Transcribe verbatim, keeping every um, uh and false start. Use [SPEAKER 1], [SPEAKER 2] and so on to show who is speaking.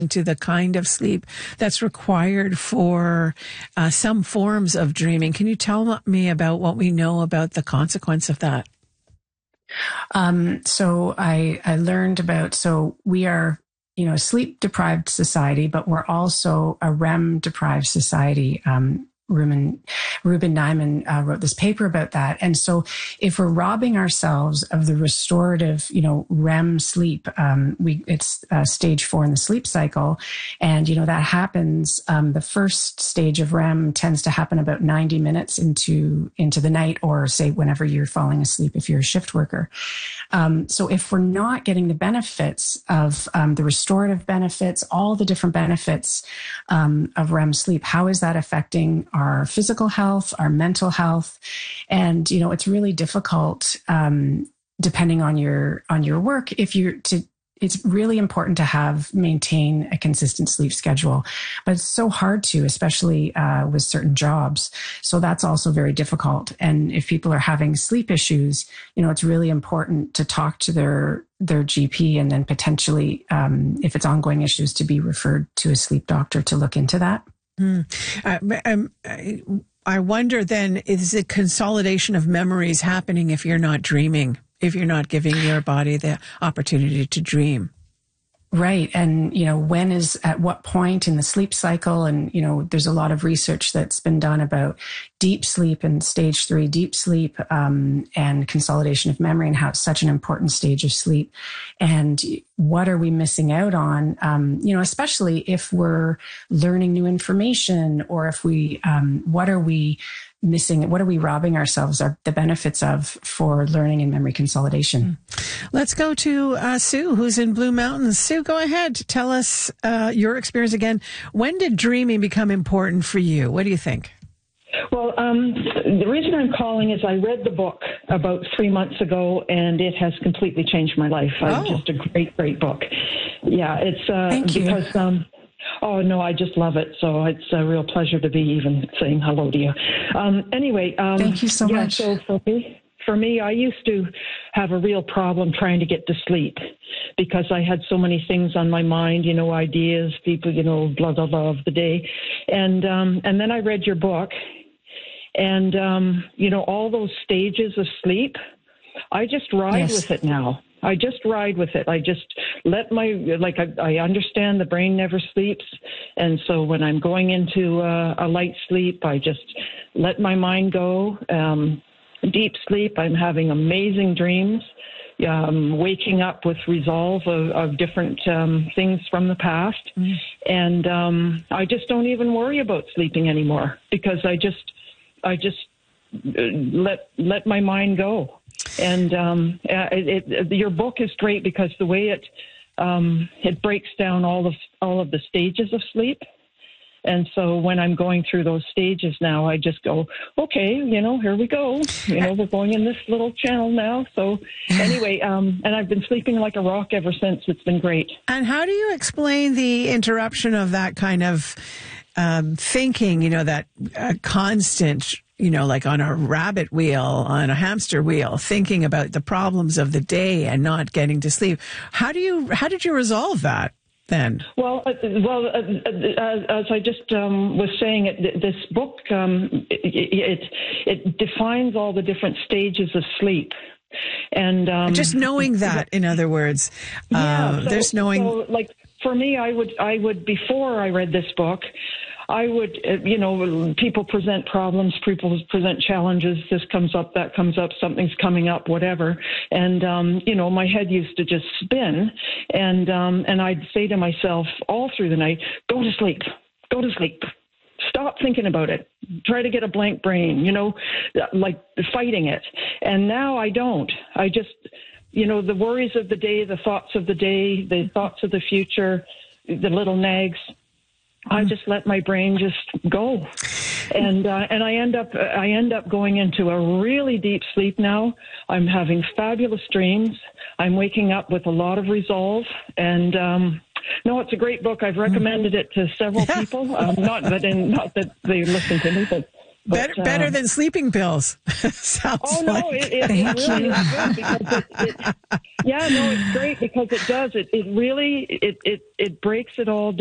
[SPEAKER 1] to the kind of sleep that's required for uh, some forms of dreaming. Can you tell me about what we know about the consequence of that?
[SPEAKER 2] Um, so I, I learned about, so we are, you know, a sleep deprived society, but we're also a R E M deprived society. Um, Ruben, Ruben Nyman uh, wrote this paper about that. And so if we're robbing ourselves of the restorative, you know, R E M sleep, um, we, it's uh, stage four in the sleep cycle. And, you know, that happens, um, the first stage of R E M tends to happen about ninety minutes into, into the night, or say whenever you're falling asleep, if you're a shift worker. Um, so if we're not getting the benefits of um, the restorative benefits, all the different benefits um, of R E M sleep, how is that affecting our our physical health, our mental health? And, you know, it's really difficult, um, depending on your, on your work. If you're to, it's really important to have, maintain a consistent sleep schedule, but it's so hard to, especially, uh, with certain jobs. So that's also very difficult. And if people are having sleep issues, you know, it's really important to talk to their, their G P, and then potentially, um, if it's ongoing issues, to be referred to a sleep doctor to look into that.
[SPEAKER 1] Hmm. Uh, um, I, I wonder then, is it consolidation of memories happening if you're not dreaming, if you're not giving your body the opportunity to dream?
[SPEAKER 2] Right. And, you know, when is, at what point in the sleep cycle? And, you know, there's a lot of research that's been done about deep sleep and stage three deep sleep, um, and consolidation of memory, and how it's such an important stage of sleep. And what are we missing out on? Um, you know, especially if we're learning new information, or if we, um, what are we missing? What are we robbing ourselves of the benefits of for learning and memory consolidation?
[SPEAKER 1] Let's go to uh, Sue, who's in Blue Mountains. Sue, go ahead. Tell us uh, your experience again. When did dreaming become important for you? What do you think?
[SPEAKER 3] Well, um, the reason I'm calling is I read the book about three months ago, and it has completely changed my life.
[SPEAKER 1] Oh.
[SPEAKER 3] It's just a great, great book. Yeah, it's uh,
[SPEAKER 1] Thank you.
[SPEAKER 3] because... Um, Oh, no, I just love it. So it's a real pleasure to be even saying hello to you. Um, anyway. Um,
[SPEAKER 2] Thank you so
[SPEAKER 3] yeah,
[SPEAKER 2] much.
[SPEAKER 3] So for me, for me, I used to have a real problem trying to get to sleep because I had so many things on my mind, you know, ideas, people, you know, blah, blah, blah of the day. And, um, and then I read your book, and, um, you know, all those stages of sleep, I just ride
[SPEAKER 2] Yes.
[SPEAKER 3] with it now. I just ride with it. I just let my, like, I, I understand the brain never sleeps. And so when I'm going into uh, a light sleep, I just let my mind go. Um, deep sleep, I'm having amazing dreams, um, waking up with resolve of, of different um, things from the past. Mm. And um, I just don't even worry about sleeping anymore because I just, I just let, let my mind go. And um, it, it, your book is great because the way it um, it breaks down all of all of the stages of sleep. And so when I'm going through those stages now, I just go, okay, you know, here we go. You know, we're going in this little channel now. So anyway, um, and I've been sleeping like a rock ever since. It's been great.
[SPEAKER 1] And how do you explain the interruption of that kind of um, thinking, you know, that uh, constant, you know, like on a rabbit wheel, on a hamster wheel, thinking about the problems of the day and not getting to sleep? How do you, how did you resolve that then?
[SPEAKER 3] Well, uh, well, uh, uh, as I just um, was saying, it, this book, um, it, it, it defines all the different stages of sleep. And um,
[SPEAKER 1] just knowing that, in other words,
[SPEAKER 3] yeah,
[SPEAKER 1] uh,
[SPEAKER 3] so,
[SPEAKER 1] there's knowing.
[SPEAKER 3] So, like, for me, I would, I would, before I read this book, I would, uh, you know, people present problems, people present challenges. This comes up, that comes up, something's coming up, whatever. And, um, you know, my head used to just spin. And, um, and I'd say to myself all through the night, go to sleep, go to sleep. Stop thinking about it. Try to get a blank brain, you know, like fighting it. And now I don't. I just, you know, the worries of the day, the thoughts of the day, the thoughts of the future, the little nags, I just let my brain just go, and uh, and I end up I end up going into a really deep sleep now. I'm having fabulous dreams. I'm waking up with a lot of resolve, and um, no, it's a great book. I've recommended it to several people. Um, not that in, not that they listen to me, but
[SPEAKER 1] better,
[SPEAKER 3] But,
[SPEAKER 1] better
[SPEAKER 3] uh,
[SPEAKER 1] than sleeping pills. Sounds
[SPEAKER 3] Oh no,
[SPEAKER 1] like.
[SPEAKER 3] it, it, it really is good because it, it, yeah, no, it's great because it does. It it really it it it breaks it all